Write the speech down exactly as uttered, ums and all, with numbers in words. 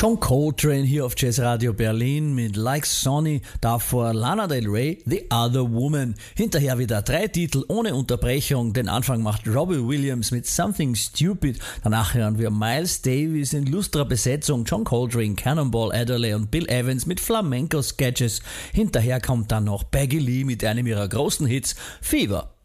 John Coltrane hier auf Jazz Radio Berlin mit Like Sonny, davor Lana Del Rey, The Other Woman. Hinterher wieder drei Titel ohne Unterbrechung. Den Anfang macht Robbie Williams mit Something Stupid. Danach hören wir Miles Davis in lustrer Besetzung, John Coltrane, Cannonball Adderley und Bill Evans mit Flamenco Sketches. Hinterher kommt dann noch Peggy Lee mit einem ihrer großen Hits, Fever.